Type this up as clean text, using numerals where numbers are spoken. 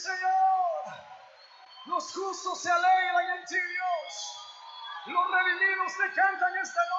Señor. Los justos se alegran en ti, Dios. Los redimidos te cantan esta noche.